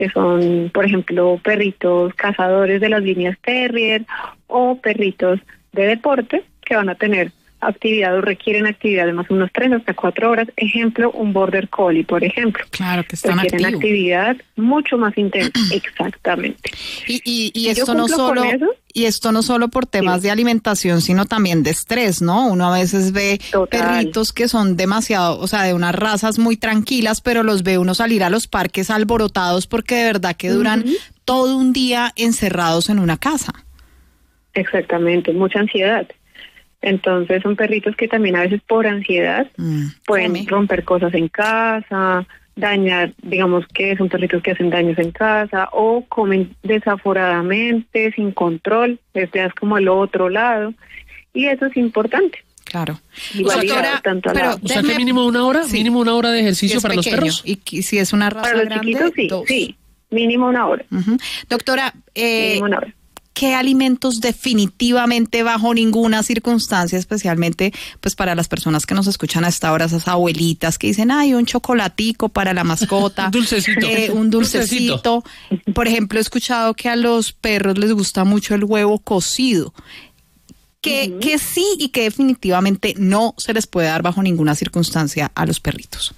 que son, por ejemplo, perritos cazadores de las líneas terrier o perritos de deporte que van a tener actividad o requieren actividad de más o menos 3 hasta 4 horas. Ejemplo, un border collie, por ejemplo. Claro, que están requieren activos. actividad mucho más intensa. Exactamente. Y esto no solo por temas de alimentación, sino también de estrés, ¿no? Uno a veces ve perritos que son demasiado, o sea, de unas razas muy tranquilas, pero los ve uno salir a los parques alborotados porque de verdad que duran todo un día encerrados en una casa. Exactamente, mucha ansiedad. Entonces son perritos que también a veces por ansiedad pueden romper cosas en casa, dañar, digamos que son perritos que hacen daños en casa o comen desaforadamente, sin control, les das como al otro lado y eso es importante. Claro. Doctora, o sea que mínimo 1 hora, mínimo 1 hora de ejercicio si para pequeño, los perros. Y si es una raza para los grande, chiquitos, sí, mínimo 1 hora. Doctora, mínimo 1 hora. ¿Qué alimentos definitivamente bajo ninguna circunstancia, especialmente pues para las personas que nos escuchan a esta hora, esas abuelitas que dicen, ay, un chocolatico para la mascota, un dulcecito? Por ejemplo, he escuchado que a los perros les gusta mucho el huevo cocido. Que sí y que definitivamente no se les puede dar bajo ninguna circunstancia a los perritos.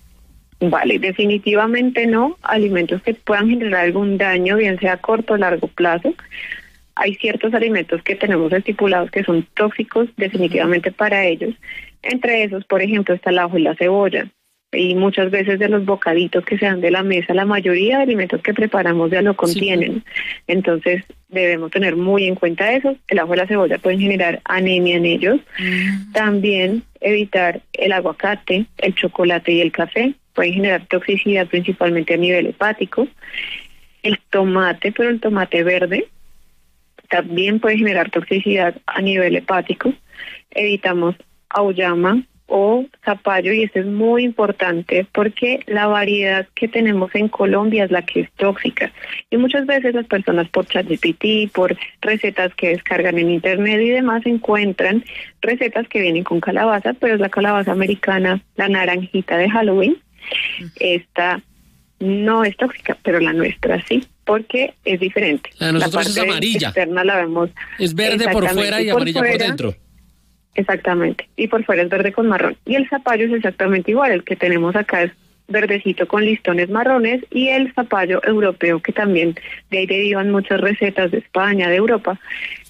Vale, definitivamente no. Alimentos que puedan generar algún daño, bien sea a corto o largo plazo. Hay ciertos alimentos que tenemos estipulados que son tóxicos definitivamente para ellos. Entre esos, por ejemplo, está el ajo y la cebolla. Y muchas veces de los bocaditos que se dan de la mesa, la mayoría de alimentos que preparamos ya lo contienen. Entonces debemos tener muy en cuenta eso. El ajo y la cebolla pueden generar anemia en ellos. También evitar el aguacate, el chocolate y el café. Pueden generar toxicidad principalmente a nivel hepático. El tomate, pero el tomate verde, también puede generar toxicidad a nivel hepático. Evitamos auyama o zapallo, y esto es muy importante porque la variedad que tenemos en Colombia es la que es tóxica. Y muchas veces las personas por ChatGPT, por recetas que descargan en internet y demás, encuentran recetas que vienen con calabaza, pero es la calabaza americana, la naranjita de Halloween. Esta no es tóxica, pero la nuestra sí, porque es diferente. La de nosotros parte es amarilla. Externa la vemos. Es verde por fuera y amarilla por dentro. Exactamente, y por fuera es verde con marrón. Y el zapallo es exactamente igual, el que tenemos acá es verdecito con listones marrones, y el zapallo europeo, que también de ahí derivan muchas recetas de España, de Europa,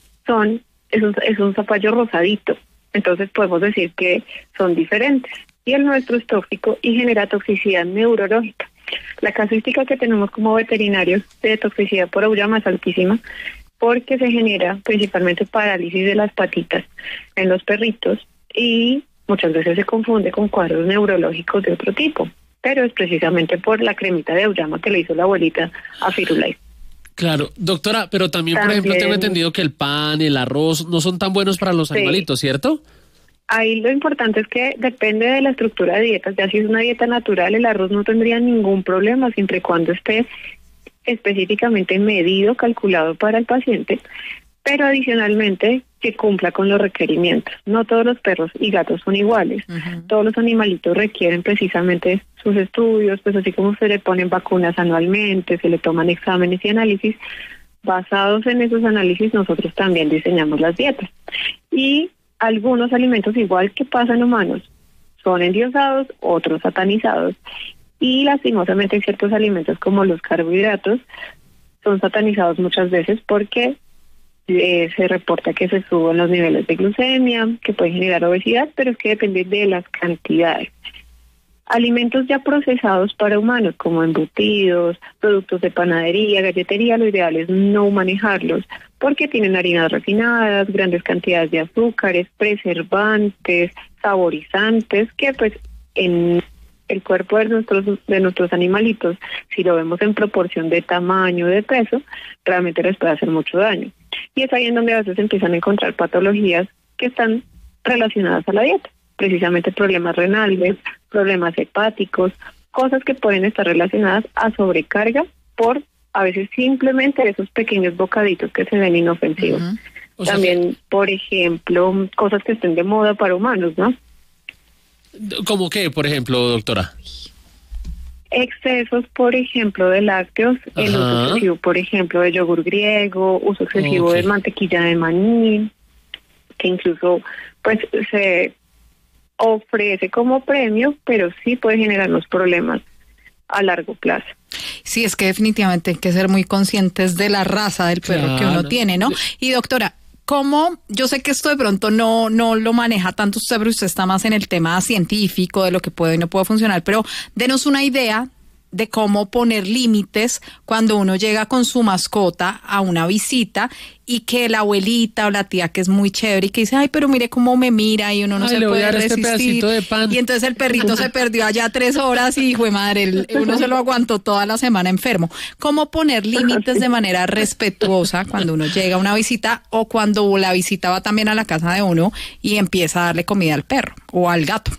es un zapallo rosadito. Entonces podemos decir que son diferentes. Y el nuestro es tóxico y genera toxicidad neurológica. La casuística que tenemos como veterinarios de toxicidad por auyama es altísima, porque se genera principalmente parálisis de las patitas en los perritos y muchas veces se confunde con cuadros neurológicos de otro tipo, pero es precisamente por la cremita de auyama que le hizo la abuelita a Firulais. Claro, doctora, pero también, por ejemplo, tengo entendido que el pan, el arroz no son tan buenos para los animalitos, ¿cierto? Ahí lo importante es que depende de la estructura de dietas. Ya si es una dieta natural, el arroz no tendría ningún problema siempre y cuando esté específicamente medido, calculado para el paciente, pero adicionalmente que cumpla con los requerimientos. No todos los perros y gatos son iguales. Todos los animalitos requieren precisamente sus estudios, pues así como se le ponen vacunas anualmente, se le toman exámenes y análisis. Basados en esos análisis, nosotros también diseñamos las dietas. Y algunos alimentos, igual que pasa en humanos, son endiosados, otros satanizados. Y lastimosamente hay ciertos alimentos como los carbohidratos, son satanizados muchas veces porque se reporta que se suben los niveles de glucemia, que pueden generar obesidad, pero es que depende de las cantidades. Alimentos ya procesados para humanos, como embutidos, productos de panadería, galletería, lo ideal es no manejarlos, porque tienen harinas refinadas, grandes cantidades de azúcares, preservantes, saborizantes, que pues en el cuerpo de nuestros animalitos, si lo vemos en proporción de tamaño, de peso, realmente les puede hacer mucho daño. Y es ahí en donde a veces empiezan a encontrar patologías que están relacionadas a la dieta, precisamente problemas renales, problemas hepáticos, cosas que pueden estar relacionadas a sobrecarga por a veces simplemente esos pequeños bocaditos que se ven inofensivos. También, por ejemplo, cosas que estén de moda para humanos, ¿no? ¿Cómo qué, por ejemplo, doctora? Excesos, por ejemplo, de lácteos, el uso excesivo, por ejemplo, de yogur griego, uso excesivo de mantequilla de maní, que incluso pues se ofrece como premio, pero sí puede generarnos problemas a largo plazo. Sí, es que definitivamente hay que ser muy conscientes de la raza del perro que uno tiene, ¿no? Y doctora, ¿cómo? Yo sé que esto de pronto no lo maneja tanto usted, pero usted está más en el tema científico, de lo que puede y no puede funcionar, pero denos una idea de cómo poner límites cuando uno llega con su mascota a una visita y que la abuelita o la tía que es muy chévere y que dice, ay, pero mire cómo me mira y uno no se puede resistir. De pan. Y entonces el perrito se perdió allá 3 horas y, hijo madre, uno se lo aguantó toda la semana enfermo. ¿Cómo poner límites de manera respetuosa cuando uno llega a una visita o cuando la visita va también a la casa de uno y empieza a darle comida al perro o al gato?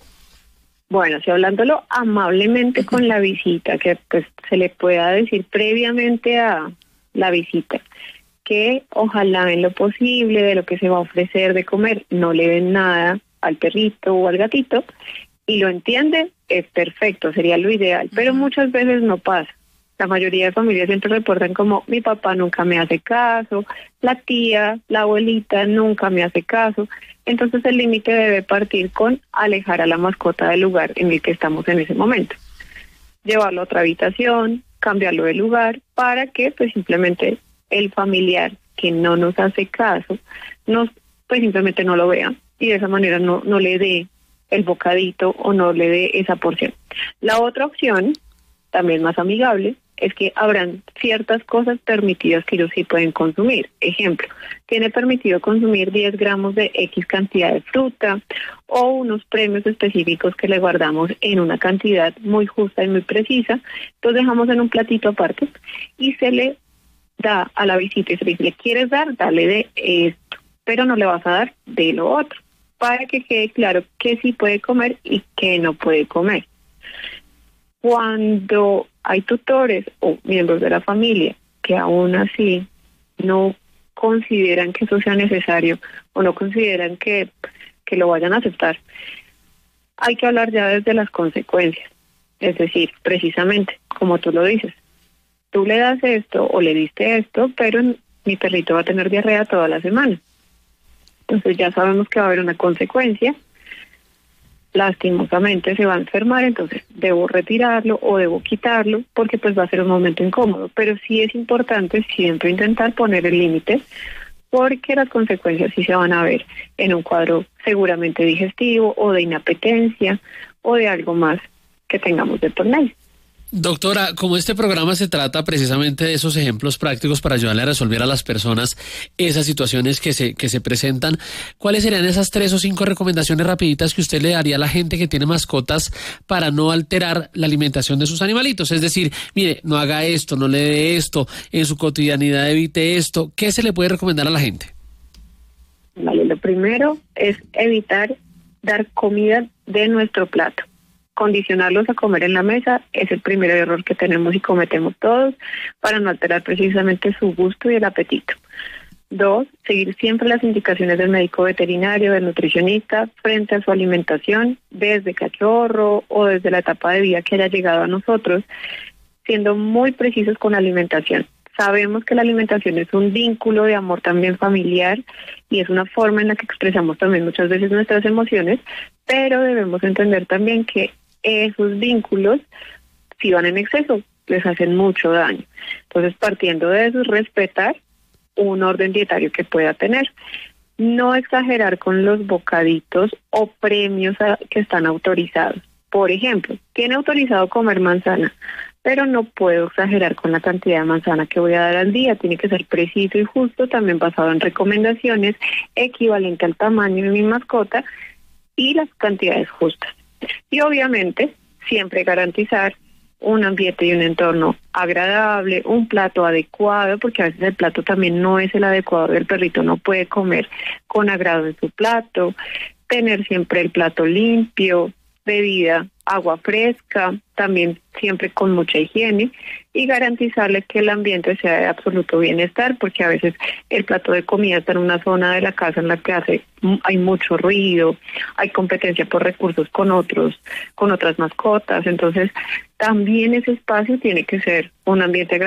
Bueno, si hablándolo amablemente con la visita, que pues se le pueda decir previamente a la visita que ojalá en lo posible de lo que se va a ofrecer de comer no le den nada al perrito o al gatito, y lo entiende, es perfecto, sería lo ideal, pero muchas veces no pasa. La mayoría de familias siempre reportan como mi papá nunca me hace caso, la tía, la abuelita nunca me hace caso. Entonces el límite debe partir con alejar a la mascota del lugar en el que estamos en ese momento. Llevarlo a otra habitación, cambiarlo de lugar para que pues simplemente el familiar que no nos hace caso, pues simplemente no lo vea y de esa manera no le dé el bocadito o no le dé esa porción. La otra opción, también más amigable, es que habrán ciertas cosas permitidas que ellos sí pueden consumir. Ejemplo, tiene permitido consumir 10 gramos de X cantidad de fruta o unos premios específicos que le guardamos en una cantidad muy justa y muy precisa. Entonces dejamos en un platito aparte y se le da a la visita y se le dice, ¿le quieres dar? Dale de esto, pero no le vas a dar de lo otro, para que quede claro qué sí puede comer y qué no puede comer. Cuando hay tutores o miembros de la familia que aún así no consideran que eso sea necesario o no consideran que lo vayan a aceptar, hay que hablar ya desde las consecuencias. Es decir, precisamente, como tú lo dices, tú le das esto o le diste esto, pero mi perrito va a tener diarrea toda la semana. Entonces ya sabemos que va a haber una consecuencia. Lastimosamente se va a enfermar, entonces debo retirarlo o debo quitarlo porque pues va a ser un momento incómodo, pero sí es importante siempre intentar poner el límite porque las consecuencias sí se van a ver en un cuadro seguramente digestivo o de inapetencia o de algo más que tengamos de por medio. Doctora, como este programa se trata precisamente de esos ejemplos prácticos para ayudarle a resolver a las personas esas situaciones que se presentan, ¿cuáles serían esas 3 o 5 recomendaciones rapiditas que usted le daría a la gente que tiene mascotas para no alterar la alimentación de sus animalitos? Es decir, mire, no haga esto, no le dé esto, en su cotidianidad evite esto. ¿Qué se le puede recomendar a la gente? Vale, lo primero es evitar dar comida de nuestro plato. Condicionarlos a comer en la mesa es el primer error que tenemos y cometemos todos para no alterar precisamente su gusto y el apetito. 2, seguir siempre las indicaciones del médico veterinario, del nutricionista, frente a su alimentación, desde cachorro o desde la etapa de vida que haya llegado a nosotros, siendo muy precisos con la alimentación. Sabemos que la alimentación es un vínculo de amor también familiar y es una forma en la que expresamos también muchas veces nuestras emociones, pero debemos entender también que esos vínculos, si van en exceso, les hacen mucho daño. Entonces, partiendo de eso, respetar un orden dietario que pueda tener. No exagerar con los bocaditos o premios que están autorizados. Por ejemplo, tiene autorizado comer manzana, pero no puedo exagerar con la cantidad de manzana que voy a dar al día. Tiene que ser preciso y justo, también basado en recomendaciones, equivalente al tamaño de mi mascota y las cantidades justas. Y obviamente siempre garantizar un ambiente y un entorno agradable, un plato adecuado, porque a veces el plato también no es el adecuado, el perrito no puede comer con agrado en su plato, tener siempre el plato limpio, bebida, agua fresca, también siempre con mucha higiene, y garantizarles que el ambiente sea de absoluto bienestar, porque a veces el plato de comida está en una zona de la casa en la que hay mucho ruido, hay competencia por recursos con otras mascotas, entonces también ese espacio tiene que ser un ambiente